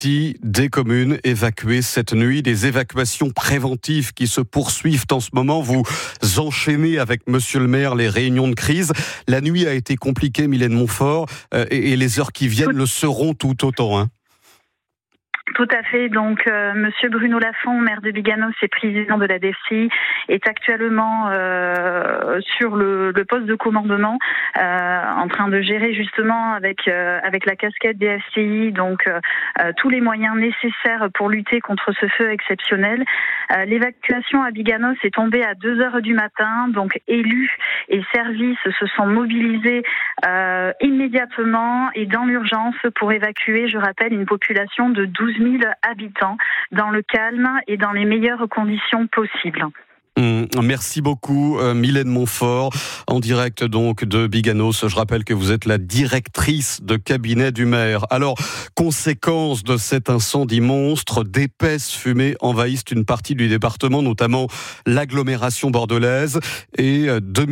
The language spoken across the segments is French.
partie des communes évacuées cette nuit, des évacuations préventives qui se poursuivent en ce moment. Vous enchaînez avec Monsieur le maire les réunions de crise. La nuit a été compliquée, Mylène Montfort, et les heures qui viennent le seront tout autant. Hein. Tout à fait. Donc, Monsieur Bruno Lafont, maire de Biganos et président de la DFCI, est actuellement sur le poste de commandement, en train de gérer justement avec la casquette DFCI, donc tous les moyens nécessaires pour lutter contre ce feu exceptionnel. L'évacuation à Biganos est tombée à 2h du matin, donc élus et services se sont mobilisés immédiatement et dans l'urgence pour évacuer, je rappelle, une population de 12 000 habitants dans le calme et dans les meilleures conditions possibles. Merci beaucoup Mylène Montfort, en direct donc de Biganos. Je rappelle que vous êtes la directrice de cabinet du maire. Alors, conséquence de cet incendie monstre, d'épaisses fumées envahissent une partie du département, notamment l'agglomération bordelaise, et 2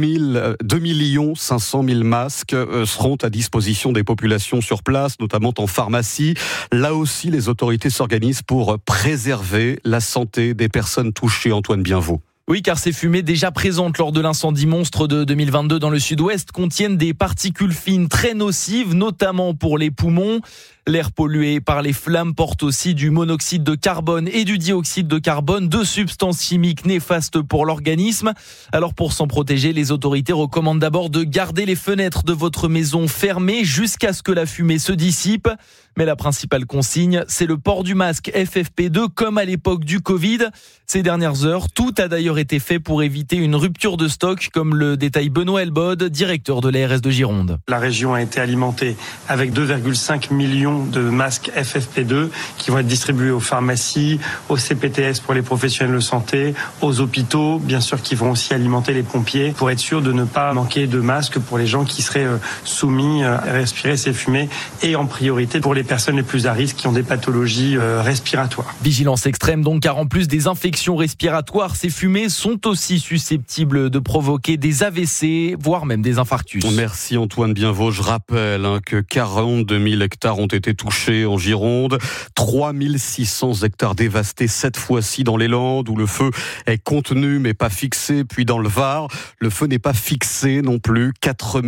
500 000 masques seront à disposition des populations sur place, notamment en pharmacie. Là aussi, les autorités s'organisent pour préserver la santé des personnes touchées. Antoine Bienvaux. Oui, car ces fumées déjà présentes lors de l'incendie monstre de 2022 dans le sud-ouest contiennent des particules fines très nocives, notamment pour les poumons. L'air pollué par les flammes porte aussi du monoxyde de carbone et du dioxyde de carbone, deux substances chimiques néfastes pour l'organisme. Alors pour s'en protéger, les autorités recommandent d'abord de garder les fenêtres de votre maison fermées jusqu'à ce que la fumée se dissipe. Mais la principale consigne, c'est le port du masque FFP2 comme à l'époque du Covid. Ces dernières heures, tout a d'ailleurs été fait pour éviter une rupture de stock, comme le détaille Benoît Elbode, directeur de l'ARS de Gironde. La région a été alimentée avec 2,5 millions de masques FFP2 qui vont être distribués aux pharmacies, aux CPTS pour les professionnels de santé, aux hôpitaux, bien sûr, qui vont aussi alimenter les pompiers pour être sûr de ne pas manquer de masques pour les gens qui seraient soumis à respirer ces fumées et en priorité pour les personnes les plus à risque qui ont des pathologies respiratoires. Vigilance extrême donc, car en plus des infections respiratoires, ces fumées sont aussi susceptibles de provoquer des AVC, voire même des infarctus. Merci Antoine Bienvaux. Je rappelle que 42 000 hectares ont été touchés en Gironde, 3 600 hectares dévastés cette fois-ci dans les Landes où le feu est contenu mais pas fixé, puis dans le Var, le feu n'est pas fixé non plus. 4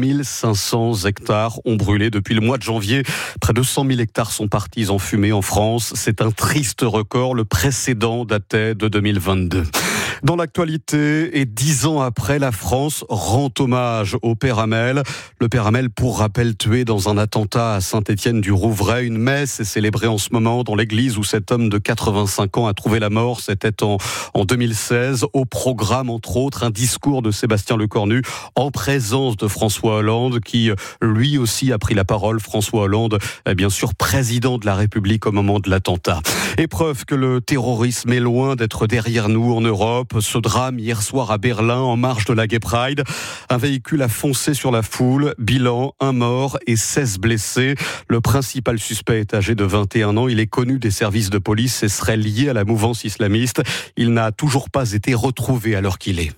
500 hectares ont brûlé depuis le mois de janvier. Près de 100 000 hectares sont partis en fumée en France. C'est un triste record. Le précédent datait de 2022. Dans l'actualité, et 10 ans après, la France rend hommage au père Hamel. Le père Hamel, pour rappel, tué dans un attentat à Saint-Étienne-du-Rouvray. Une messe est célébrée en ce moment dans l'église où cet homme de 85 ans a trouvé la mort. C'était en 2016. Au programme, entre autres, un discours de Sébastien Lecornu en présence de François Hollande, qui lui aussi a pris la parole. François Hollande, bien sûr, président de la République au moment de l'attentat. Et preuve que le terrorisme est loin d'être derrière nous en Europe. Ce drame hier soir à Berlin, en marge de la Gay Pride. Un véhicule a foncé sur la foule. Bilan, 1 mort et 16 blessés. Le principal suspect est âgé de 21 ans. Il est connu des services de police et serait lié à la mouvance islamiste. Il n'a toujours pas été retrouvé à l'heure qu'il est.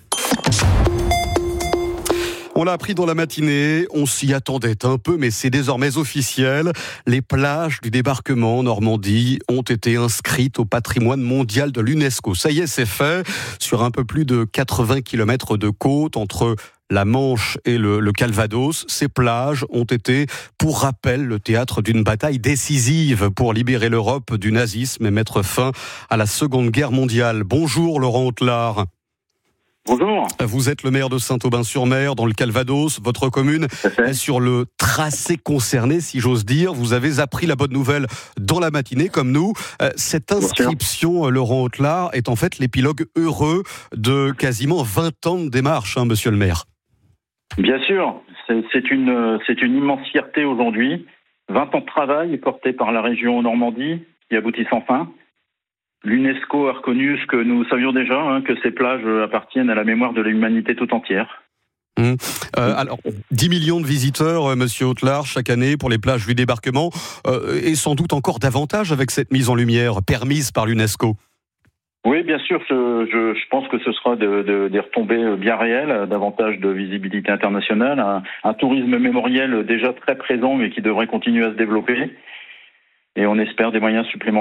On l'a appris dans la matinée, on s'y attendait un peu, mais c'est désormais officiel. Les plages du débarquement en Normandie ont été inscrites au patrimoine mondial de l'UNESCO. Ça y est, c'est fait. Sur un peu plus de 80 km de côte entre la Manche et le Calvados, ces plages ont été, pour rappel, le théâtre d'une bataille décisive pour libérer l'Europe du nazisme et mettre fin à la Seconde Guerre mondiale. Bonjour Laurent Autelard. Bonjour. Vous êtes le maire de Saint-Aubin-sur-Mer, dans le Calvados. Votre commune est sur le tracé concerné, si j'ose dire. Vous avez appris la bonne nouvelle dans la matinée, comme nous. Cette inscription, Laurent Autelard, est en fait l'épilogue heureux de quasiment 20 ans de démarche, monsieur le maire. Bien sûr. C'est une immense fierté aujourd'hui. 20 ans de travail porté par la région Normandie, qui aboutissent enfin. L'UNESCO a reconnu ce que nous savions déjà, que ces plages appartiennent à la mémoire de l'humanité tout entière. Alors, 10 millions de visiteurs, monsieur Autelard, chaque année pour les plages du débarquement, et sans doute encore davantage avec cette mise en lumière permise par l'UNESCO. Oui, bien sûr, je pense que ce sera des retombées bien réelles, davantage de visibilité internationale, un tourisme mémoriel déjà très présent mais qui devrait continuer à se développer, et on espère des moyens supplémentaires